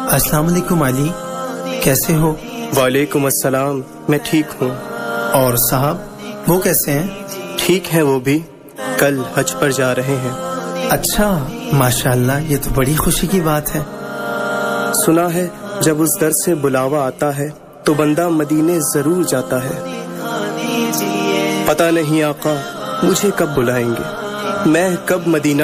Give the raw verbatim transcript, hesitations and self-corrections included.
अस्सलाम वालेकुम अली, कैसे हो? वालेकुम अस्सलाम, मैं ठीक हूँ। और साहब, वो कैसे हैं? ठीक है, वो भी कल हज पर जा रहे हैं। अच्छा, माशाअल्लाह, ये तो बड़ी खुशी की बात है। सुना है जब उस दर से बुलावा आता है तो बंदा मदीने जरूर जाता है। पता नहीं आका मुझे कब बुलाएंगे, मैं कब मदीना